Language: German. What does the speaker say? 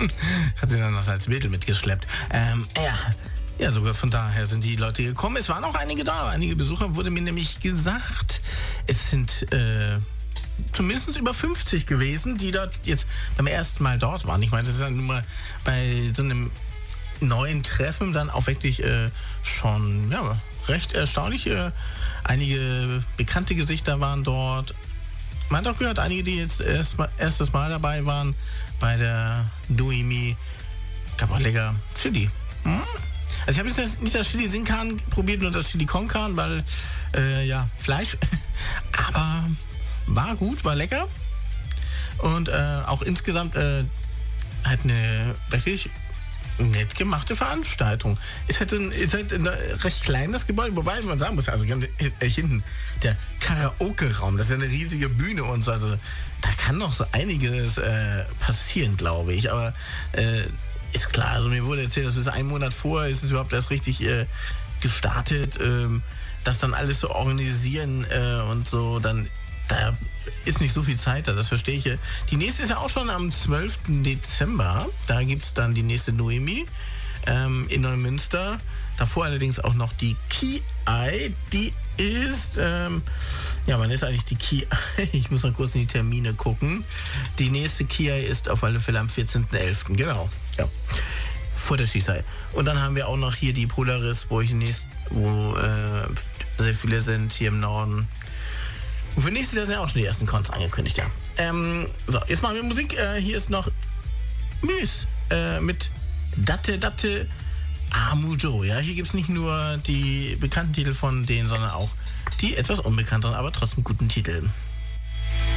Hat sie dann noch als Mädel mitgeschleppt. Ja, sogar von daher sind die Leute gekommen. Es waren auch einige da. Einige Besucher, wurde mir nämlich gesagt. Es sind zumindest über 50 gewesen, die dort jetzt beim ersten Mal dort waren. Ich meine, das ist dann nun mal bei so einem neuen Treffen dann auch wirklich schon recht erstaunlich. Einige bekannte Gesichter waren dort. Man hat auch gehört, einige, die jetzt erstes Mal dabei waren bei der Noemi. Gab auch lecker Chili. Also ich habe jetzt nicht das Chili Sin Carne probiert, nur das Chili Con Carne, weil, Fleisch. Aber war gut, war lecker. Und auch insgesamt halt eine wirklich nett gemachte Veranstaltung. Ist halt ein recht kleines Gebäude, wobei man sagen muss, also ganz hinten, der Karaoke-Raum, das ist ja eine riesige Bühne und so, also da kann noch so einiges passieren, glaube ich, aber ist klar, also mir wurde erzählt, dass bis einen Monat vorher ist es überhaupt erst richtig gestartet, das dann alles zu organisieren und so, dann da ist nicht so viel Zeit da, das verstehe ich. Die nächste ist ja auch schon am 12. Dezember. Da gibt es dann die nächste Noemi in Neumünster. Davor allerdings auch noch die Ki-Ai. Die ist, wann ist eigentlich die Ki-Ai? Ich muss mal kurz in die Termine gucken. Die nächste Ki-Ai ist auf alle Fälle am 14.11. Genau, ja. Vor der Schießei. Und dann haben wir auch noch hier die Polaris, wo sehr viele sind hier im Norden. Und für nächstes Jahr sind ja auch schon die ersten Cons angekündigt, ja. So, jetzt machen wir Musik. Hier ist noch Müs mit Datte Datte Amujo. Ja, hier gibt es nicht nur die bekannten Titel von denen, sondern auch die etwas unbekannteren, aber trotzdem guten Titel.